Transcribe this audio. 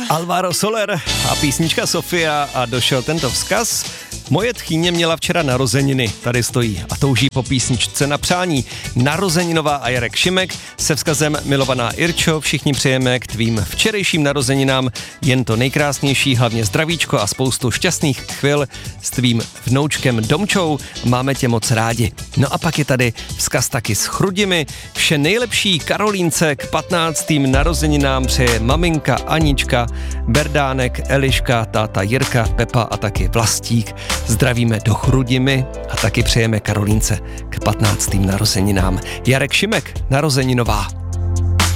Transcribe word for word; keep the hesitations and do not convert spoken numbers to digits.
Alvaro Soler a písnička Sofia a došel tento vzkaz. Moje tchýně měla včera narozeniny, tady stojí a touží po písničce na přání. Narozeninová a Jarek Šimek se vzkazem milovaná Irčo, všichni přejeme k tvým včerejším narozeninám jen to nejkrásnější, hlavně zdravíčko a spoustu šťastných chvil s tvým vnoučkem Domčou, máme tě moc rádi. No a pak je tady vzkaz taky s Chrudimi, vše nejlepší Karolínce k patnáctým narozeninám přeje maminka Anička, Berdánek, Eliška, táta Jirka, Pepa a taky Vlastík. Zdravíme do Chrudimi a taky přejeme Karolínce k patnáctým narozeninám. Jarek Šimek, narozeninová.